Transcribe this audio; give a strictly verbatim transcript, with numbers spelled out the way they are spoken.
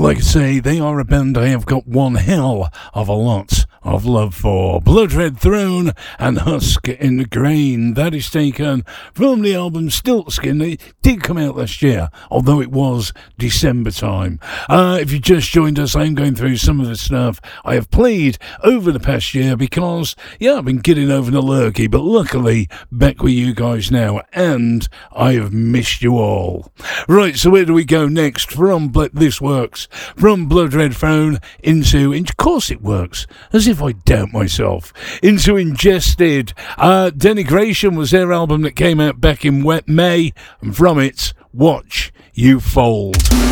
Like I say, they are a band I have got one hell of a lot of love for. Blood Red Throne and Husk in the Grain. That is taken from the album Stiltskin. It did come out last year, although it was December time. Uh, if you just joined us, I'm going through some of the stuff I have played over the past year because, yeah, I've been getting over the lurgy, but luckily back with you guys now, and I have missed you all. Right, so where do we go next? From Bl- This Works, from Blood Red Throne into, of course it works, as if I doubt myself, into Ingested. Uh, Denigration was their album that came out back in May, and from it, Watch You Fold.